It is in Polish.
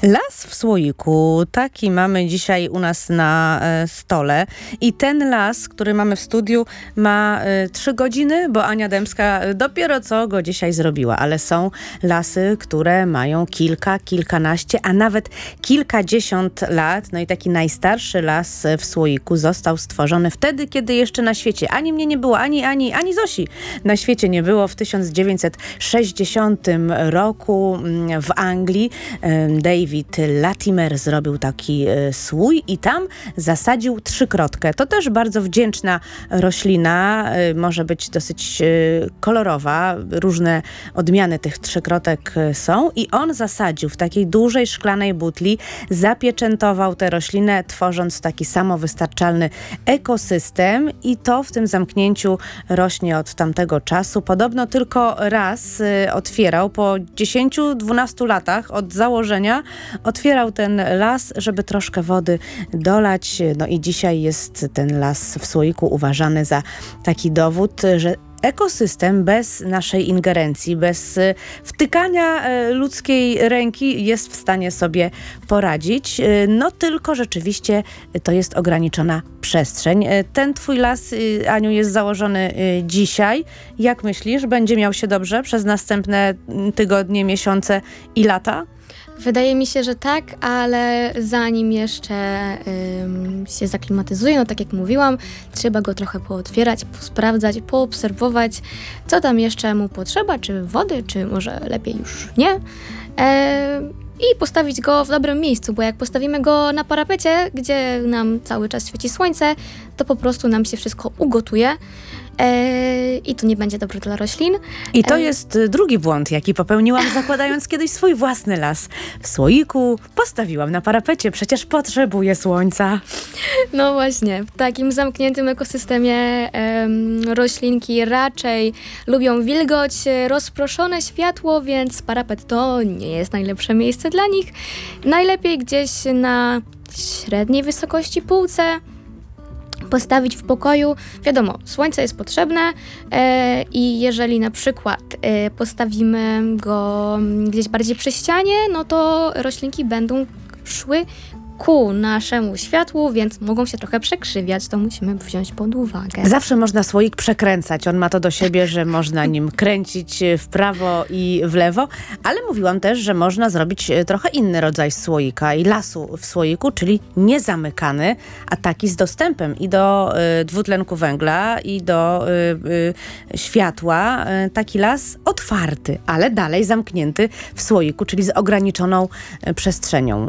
Las w słoiku, taki mamy dzisiaj u nas na stole i ten las, który mamy w studiu, ma 3 godziny, bo Ania Dębska dopiero co go dzisiaj zrobiła, ale są lasy, które mają kilkanaście, a nawet kilkadziesiąt lat. No i taki najstarszy las w słoiku został stworzony wtedy, kiedy jeszcze na świecie ani mnie nie było, ani Zosi na świecie nie było. W 1960 roku w Anglii David Latimer zrobił taki słój i tam zasadził trzykrotkę. To też bardzo wdzięczna roślina, może być dosyć kolorowa, różne odmiany tych trzykrotek są i on zasadził w takiej dużej szklanej butli, zapieczętował tę roślinę, tworząc taki samowystarczalny ekosystem i to w tym zamknięciu rośnie od tamtego czasu. Podobno tylko raz otwierał po 10-12 latach od założenia, otwierał ten las, żeby troszkę wody dolać. No i dzisiaj jest ten las w słoiku uważany za taki dowód, że ekosystem bez naszej ingerencji, bez wtykania ludzkiej ręki jest w stanie sobie poradzić. No tylko rzeczywiście to jest ograniczona przestrzeń. Ten twój las, Aniu, jest założony dzisiaj. Jak myślisz, będzie miał się dobrze przez następne tygodnie, miesiące i lata? Wydaje mi się, że tak, ale zanim jeszcze się zaklimatyzuje, no tak jak mówiłam, trzeba go trochę pootwierać, posprawdzać, poobserwować, co tam jeszcze mu potrzeba, czy wody, czy może lepiej już nie. I postawić go w dobrym miejscu, bo jak postawimy go na parapecie, gdzie nam cały czas świeci słońce, to po prostu nam się wszystko ugotuje. I to nie będzie dobre dla roślin. I to jest drugi błąd, jaki popełniłam, zakładając kiedyś swój własny las. W słoiku postawiłam na parapecie, przecież potrzebuję słońca. No właśnie, w takim zamkniętym ekosystemie roślinki raczej lubią wilgoć, rozproszone światło, więc parapet to nie jest najlepsze miejsce dla nich. Najlepiej gdzieś na średniej wysokości półce postawić w pokoju. Wiadomo, słońce jest potrzebne i jeżeli na przykład postawimy go gdzieś bardziej przy ścianie, no to roślinki będą szły ku naszemu światłu, więc mogą się trochę przekrzywiać. To musimy wziąć pod uwagę. Zawsze można słoik przekręcać. On ma to do siebie, że można nim kręcić w prawo i w lewo, ale mówiłam też, że można zrobić trochę inny rodzaj słoika i lasu w słoiku, czyli niezamykany, a taki z dostępem i do dwutlenku węgla, i do światła. Taki las otwarty, ale dalej zamknięty w słoiku, czyli z ograniczoną przestrzenią.